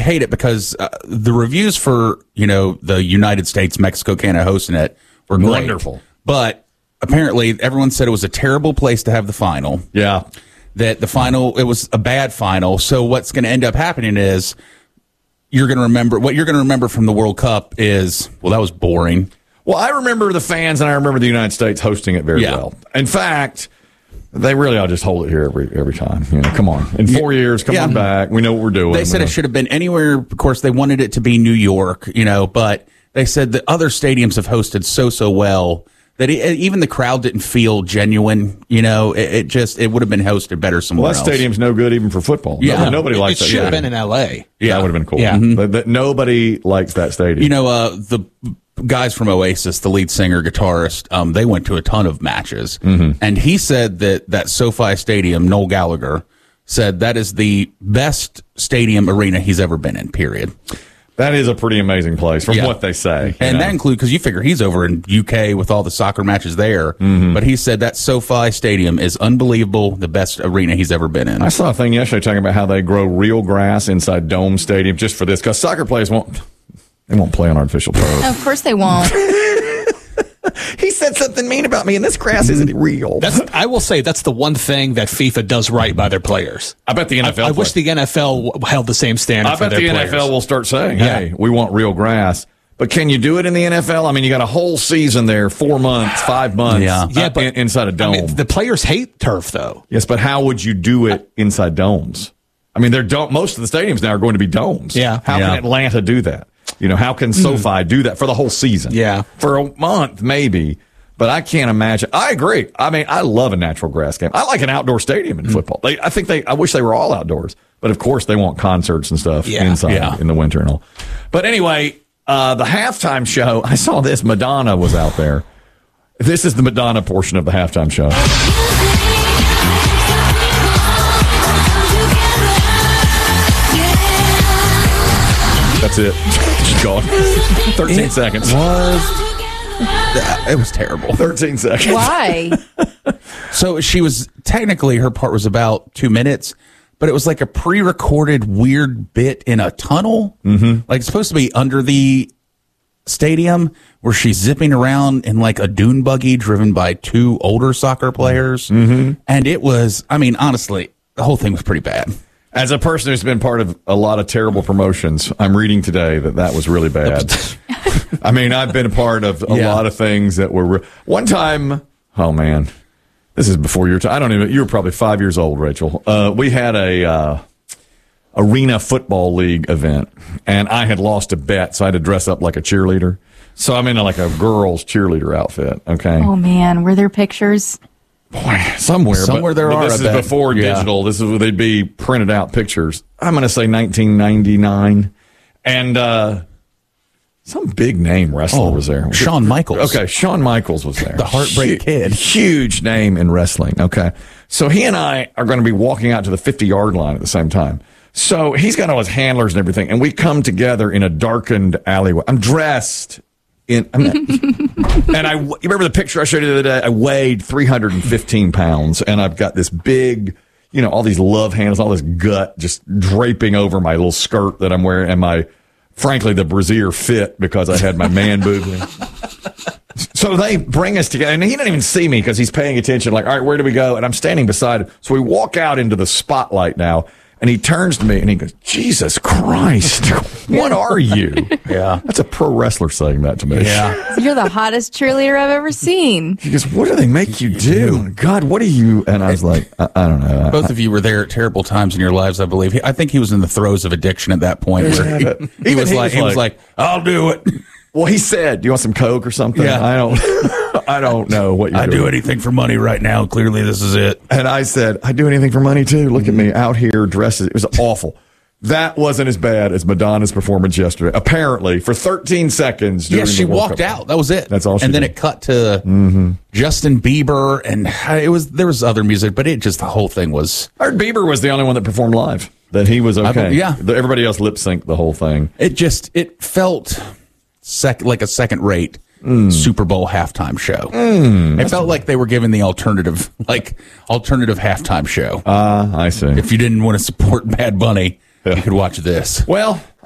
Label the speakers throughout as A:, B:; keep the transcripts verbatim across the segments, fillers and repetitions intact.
A: hate it because uh, the reviews for, you know, the United States, Mexico, Canada hosting it were great.
B: Wonderful.
A: But apparently everyone said it was a terrible place to have the final.
B: Yeah.
A: That the final, it was a bad final. So what's going to end up happening is you're going to remember, what you're going to remember from the World Cup is, well, that was boring.
B: Well, I remember the fans and I remember the United States hosting it very
A: Yeah.
B: well. In fact, they really ought to just hold it here every every time. You know, come on. In four years, come
A: Yeah.
B: on back. We know what we're doing.
A: They said it should have been anywhere. Of course, they wanted it to be New York, you know, but they said that other stadiums have hosted so, so well that it, even the crowd didn't feel genuine. You know, it, it just, it would have been hosted better somewhere
B: Well, that
A: else.
B: stadium's no good even for football.
A: Yeah.
B: Nobody, nobody
C: It,
B: likes
C: it
B: that.
C: should have
B: stadium.
C: been in L A.
B: Yeah, that would have been cool.
C: Yeah.
B: But, but nobody likes that stadium.
A: You know, uh, the guys from Oasis, the lead singer, guitarist, um, they went to a ton of matches.
B: Mm-hmm.
A: And he said that that SoFi Stadium, Noel Gallagher, said that is the best stadium arena he's ever been in, period.
B: that is a pretty amazing place from
A: Yeah.
B: what they say.
A: And
B: you
A: that
B: know.
A: includes, because you figure he's over in U K with all the soccer matches there.
B: Mm-hmm.
A: But he said that SoFi Stadium is unbelievable, the best arena he's ever been in.
B: I saw a thing yesterday talking about how they grow real grass inside Dome Stadium just for this, because soccer players won't they won't play on artificial turf.
D: Of course they won't.
B: He said something mean about me, and this grass isn't real.
C: That's, I will say that's the one thing that FIFA does right by their players.
B: I bet the N F L.
C: I, I wish the N F L w- held the same standard
B: I
C: for
B: bet
C: their
B: the
C: players.
B: N F L will start saying,
C: Yeah.
B: "Hey, we want real grass." But can you do it in the N F L? I mean, you got a whole season there, four months, five months,
A: Yeah.
B: uh,
C: Yeah, but
B: in- inside a dome.
C: I mean, the players hate turf, though.
B: Yes, but how would you do it inside domes? I mean, they're don't, most of the stadiums now are going to be domes.
C: Yeah.
B: How
A: Yeah.
B: can Atlanta do that? You know, how can SoFi do that for the whole season?
C: Yeah.
B: For a month, maybe. But I can't imagine. I agree. I mean, I love a natural grass game. I like an outdoor stadium in football. They, I think they, I wish they were all outdoors. But of course, they want concerts and stuff
C: Yeah.
B: inside
A: Yeah.
B: in the winter and all. But anyway, uh, the halftime show, I saw this. Madonna was out there. This is the Madonna portion of the halftime show. That's it. She's gone. thirteen
A: It
B: seconds.
A: was it was terrible.
B: thirteen seconds.
D: Why?
A: So she was technically, her part was about two minutes, but it was like a pre-recorded weird bit in a tunnel. Mm-hmm. Like it's supposed to be under the stadium where she's zipping around in like a dune buggy driven by two older soccer players. Mm-hmm. And it was, I mean, honestly, the whole thing was pretty bad.
B: As a person who's been part of a lot of terrible promotions, I'm reading today that that was really bad. I mean, I've been a part of a
A: Yeah.
B: lot of things that were re- one time. Oh man, this is before your time. I don't even. You were probably five years old, Rachel. Uh, we had a uh, arena football league event, and I had lost a bet, so I had to dress up like a cheerleader. So I'm in a, like a girl's cheerleader outfit. Okay.
D: Oh man, were there pictures?
B: Boy, somewhere,
A: Somewhere
B: but,
A: there
B: but
A: are,
B: This
A: I
B: is
A: bet.
B: before
A: Yeah.
B: digital. This is where they'd be printed out pictures. I'm going to say nineteen ninety-nine, and uh, some big name wrestler
A: Oh,
B: was there.
A: Shawn Michaels.
B: Okay, Shawn Michaels was there.
A: The Heartbreak
B: Hu-
A: Kid.
B: huge name in wrestling. Okay, so he and I are going to be walking out to the fifty yard line at the same time. So he's got all his handlers and everything, and we come together in a darkened alleyway. I'm dressed. In, I'm and I, you remember the picture I showed you the other day? I weighed three hundred fifteen pounds, and I've got this big, you know, all these love handles, all this gut just draping over my little skirt that I'm wearing, and my, frankly, the brassiere fit because I had my man boob in. So they bring us together, and he didn't even see me because he's paying attention, like, all right, where do we go? And I'm standing beside him. So we walk out into the spotlight now. And he turns to me and he goes, Jesus Christ, what are you?
A: Yeah.
B: That's a pro wrestler saying that to me.
A: Yeah.
D: You're the hottest cheerleader I've ever seen.
B: He goes, what do they make you do? God, what are you? And I was like, I, I don't know.
A: Both of you were there at terrible times in your lives, I believe. He- I think he was in the throes of addiction at that point. Where he,
B: Yeah, but
A: he
B: even
A: was
B: he
A: like,
B: was
A: he was
B: like-
A: like, I'll do it.
B: Well, he said, do you want some Coke or something?
A: Yeah.
B: I don't, I don't know what you're
A: I
B: doing.
A: do anything for money right now. Clearly, this is it.
B: And I said, I do anything for money too. Look at me out here dressed. It was awful. That wasn't as bad as Madonna's performance yesterday. Apparently, for thirteen seconds.
A: Yeah,
B: during
A: she
B: the World
A: walked
B: Cup.
A: out. That was it.
B: That's all she
A: And then
B: did.
A: it cut to Justin Bieber, and it was there was other music, but it just the whole thing was.
B: I heard Bieber was the only one that performed live. That he was okay.
A: bel- yeah.
B: The- everybody else lip synced the whole thing.
A: It just it felt sec like a second rate Super Bowl halftime show. It felt like they were giving the alternative like alternative halftime show.
B: Ah, I see.
A: If you didn't want to support Bad Bunny, you could watch this.
B: Well,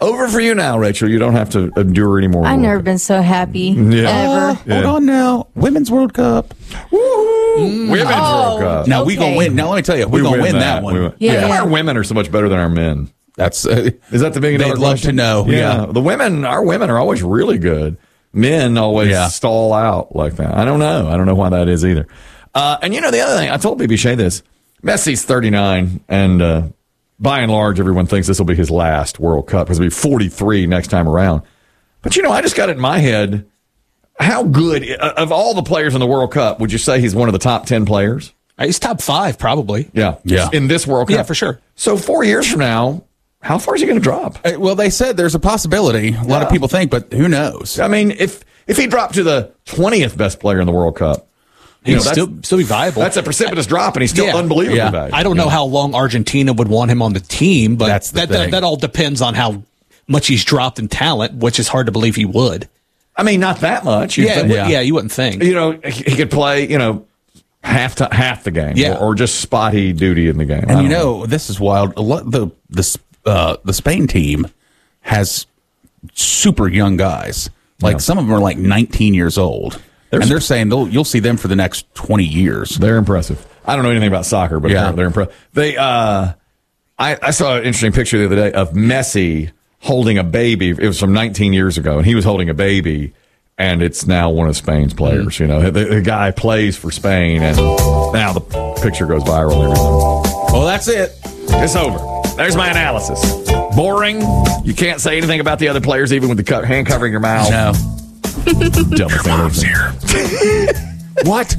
B: Over for you now, Rachel. You don't have to endure anymore.
D: I've never been so happy
B: Yeah.
D: ever.
A: Oh, hold on now. Women's World Cup.
B: Women's World
D: Oh.
B: Cup.
A: Now we gonna
D: Okay.
A: win. Now let me tell you, we're
B: We
A: gonna win, that,
B: We
A: one.
B: win.
D: Yeah,
B: Why
D: yeah.
B: our women are so much better than our men?
A: That's uh,
B: Is that the big
A: They'd love to know. Yeah.
B: The women, our women are always really good. Men always
A: Yeah.
B: stall out like that. I don't know. I don't know why that is either. Uh, and you know, the other thing, I told B B Shea this. Messi's thirty-nine, and uh, by and large, everyone thinks this will be his last World Cup because he'll be forty-three next time around. But, you know, I just got it in my head. How good, of all the players in the World Cup, would you say he's one of the top ten players?
C: He's top five, probably.
B: Yeah.
A: Yeah.
B: In this World Cup.
C: Yeah, for sure.
B: So four years from now, how far is he going to drop?
A: Uh, well, they said there's a possibility. A lot
B: Yeah.
A: of people think, but who knows?
B: I mean, if if he dropped to the twentieth best player in the World Cup, you
C: He'd
B: know, that's,
C: still still be viable.
B: that's a precipitous drop, and he's still
C: Yeah.
B: unbelievably
A: Yeah.
B: valuable.
C: I don't know how long Argentina would want him on the team, but
A: That's the
C: that, that
A: thing.
C: that all depends on how much he's dropped in talent, which is hard to believe he would.
B: I mean, not that much. You'd
C: Yeah,
B: think.
C: yeah.
A: Yeah.
C: yeah, you wouldn't think.
B: You know, he he could play, you know, half to, half the game,
C: Yeah.
B: or, or just spotty duty in the game. I
A: And you
B: don't
A: know, this is wild. A lot the the uh, the Spain team has super young guys. Like
B: Yeah.
A: some of them are like nineteen years old,
B: There's-
A: and they're saying they'll you'll see them for the next twenty years.
B: They're impressive. I don't know anything about soccer, but
A: Yeah.
B: they're, they're impressive. They, uh, I, I saw an interesting picture the other day of Messi holding a baby. It was from nineteen years ago, and he was holding a baby, and it's now one of Spain's players. You know, the, the guy plays for Spain, and now the picture goes viral and everything.
A: Well, that's it.
B: It's over. There's my analysis. Boring. You can't say anything about the other players, even with the co- hand covering your mouth.
A: No,
B: Dumbest thing I've ever seen.
A: here. What?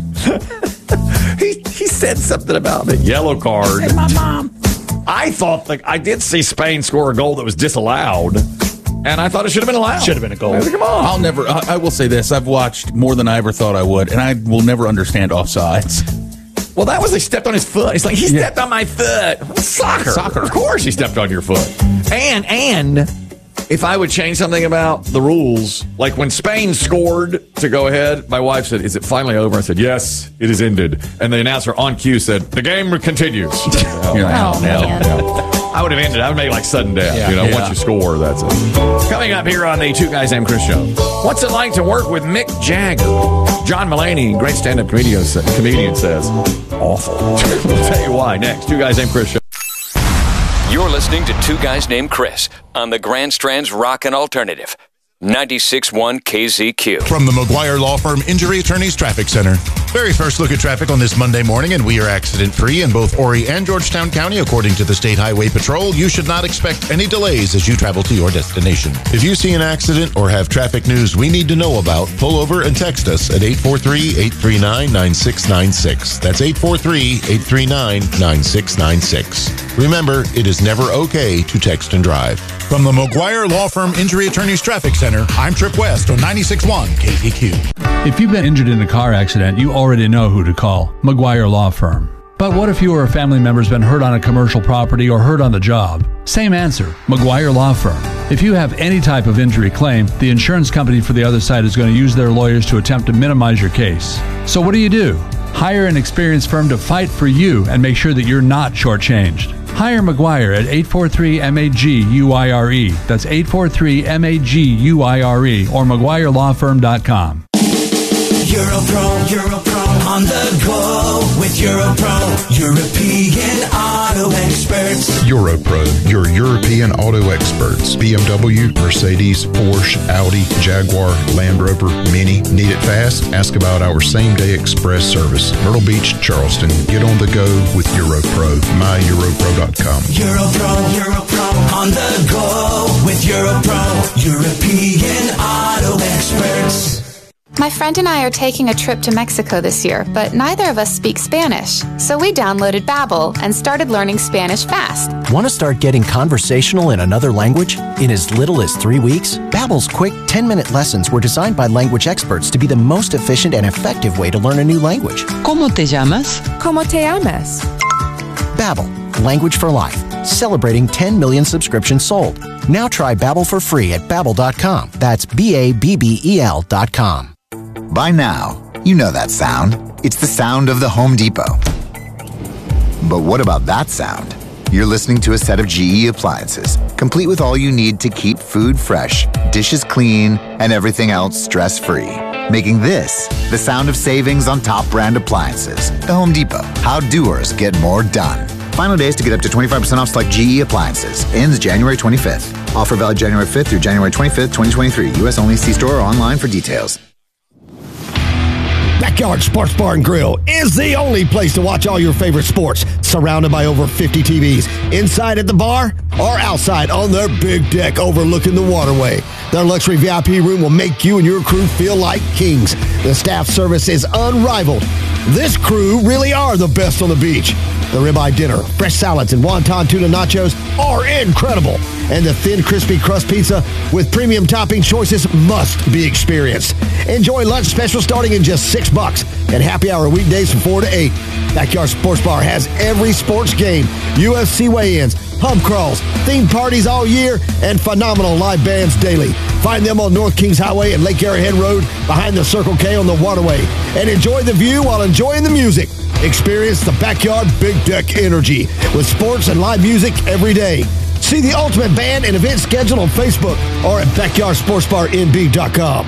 B: he he said something about the yellow card.
A: My mom.
B: I thought like I did see Spain score a goal that was disallowed, and I thought it should have been allowed.
C: Should have been a goal.
B: I mean, come on.
A: I'll never. I, I will say this: I've watched more than I ever thought I would, and I will never understand offsides.
B: Well, that was they stepped on his foot. He's like, he
A: Yeah.
B: stepped on my foot. Soccer.
A: Soccer.
B: Of course he stepped on your foot. And, and if I would change something about the rules, like when Spain scored to go ahead, my wife said, is it finally over? I said, yes, it is ended. And the announcer on cue said, the game continues.
A: You're like,
D: Oh,
A: no,
D: man.
A: no.
B: I would have ended. I would make like sudden death.
C: Yeah.
B: you know,
A: Yeah.
B: once you score, that's it. Coming up here on the Two Guys Named Chris show. What's it like to work with Mick Jagger? John Mulaney, great stand-up comedian, sa- comedian says, awful. We'll tell you why next. Two Guys Named Chris show.
E: You're listening to Two Guys Named Chris on the Grand Strand's Rockin' Alternative, ninety-six point one K Z Q.
F: From the McGuire Law Firm Injury Attorneys Traffic Center. Very first look at traffic on this Monday morning, and we are accident-free in both Horry and Georgetown County. According to the State Highway Patrol, you should not expect any delays as you travel to your destination. If you see an accident or have traffic news we need to know about, pull over and text us at eight four three, eight three nine, nine six nine six. That's eight four three, eight three nine, nine six nine six. Remember, it is never okay to text and drive. From the McGuire Law Firm Injury Attorneys Traffic Center, I'm Trip West on ninety-six point one K Z Q.
G: If you've been injured in a car accident, you already know who to call. McGuire Law Firm. But what if you or a family member's been hurt on a commercial property or hurt on the job? Same answer. McGuire Law Firm. If you have any type of injury claim, the insurance company for the other side is going to use their lawyers to attempt to minimize your case. So what do you do? Hire an experienced firm to fight for you and make sure that you're not shortchanged. Hire McGuire at eight four three, M A G U I R E. That's eight four three, M A G U I R E or McGuire Law Firm dot com.
H: Europro, Europro, on the go with Europro, European auto experts.
I: Europro, your European auto experts. B M W, Mercedes, Porsche, Audi, Jaguar, Land Rover, Mini. Need it fast? Ask about our same-day express service. Myrtle Beach, Charleston. Get on the go with Europro. my europro dot com.
H: Europro, Europro, on the go with Europro, European auto experts.
J: My friend and I are taking a trip to Mexico this year, but neither of us speak Spanish. So we downloaded Babbel and started learning Spanish fast.
K: Want to start getting conversational in another language in as little as three weeks? Babbel's quick ten-minute lessons were designed by language experts to be the most efficient and effective way to learn a new language.
L: ¿Cómo te llamas?
M: ¿Cómo te llamas?
K: Babbel, language for life. Celebrating ten million subscriptions sold. Now try Babbel for free at babbel dot com. That's B A B B E L dot com.
N: By now, you know that sound. It's the sound of the Home Depot. But what about that sound? You're listening to a set of G E appliances, complete with all you need to keep food fresh, dishes clean, and everything else stress-free. Making this the sound of savings on top brand appliances. The Home Depot. How doers get more done. Final days to get up to twenty-five percent off select G E appliances. Ends January twenty-fifth. Offer valid January fifth through January twenty-fifth, twenty twenty-three. U S only. See store or online for details.
L: Backyard Sports Bar and Grill is the only place to watch all your favorite sports. Surrounded by over fifty T Vs. Inside at the bar or outside on their big deck overlooking the waterway. Their luxury V I P room will make you and your crew feel like kings. The staff service is unrivaled. This crew really are the best on the beach. The ribeye dinner, fresh salads, and wonton tuna nachos are incredible. And the thin, crispy crust pizza with premium topping choices must be experienced. Enjoy lunch special starting in just six bucks and happy hour weekdays from four to eight. Backyard Sports Bar has every sports game, U F C weigh-ins, pub crawls, themed parties all year, and phenomenal live bands daily. Find them on North Kings Highway and Lake Arrowhead Road behind the Circle K on the waterway. And enjoy the view while enjoying the music. Experience the Backyard Big Deck energy with sports and live music every day. See the ultimate band and event schedule on Facebook or at backyard sports bar n b dot com.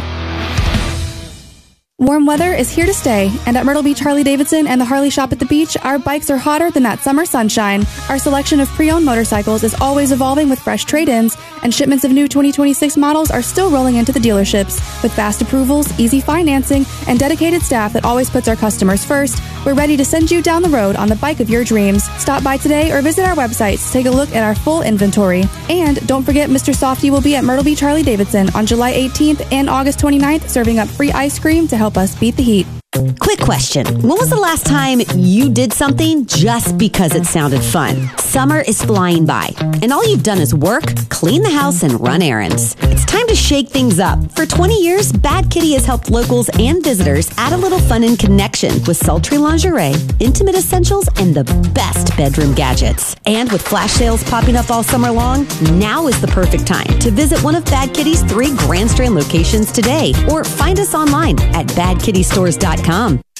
M: Warm weather is here to stay, and at Myrtle Beach Harley-Davidson and the Harley Shop at the beach, our bikes are hotter than that summer sunshine. Our selection of pre-owned motorcycles is always evolving with fresh trade-ins, and shipments of new twenty twenty-six models are still rolling into the dealerships. With fast approvals, easy financing, and dedicated staff that always puts our customers first, we're ready to send you down the road on the bike of your dreams. Stop by today or visit our website to take a look at our full inventory. And don't forget, Mister Softy will be at Myrtle Beach Harley-Davidson on July eighteenth and August twenty-ninth, serving up free ice cream to help us beat the heat.
O: Quick question. When was the last time you did something just because it sounded fun? Summer is flying by, and all you've done is work, clean the house, and run errands. It's time to shake things up. For twenty years, Bad Kitty has helped locals and visitors add a little fun and connection with sultry lingerie, intimate essentials, and the best bedroom gadgets. And with flash sales popping up all summer long, now is the perfect time to visit one of Bad Kitty's three Grand Strand locations today, or find us online at bad kitty stores dot com.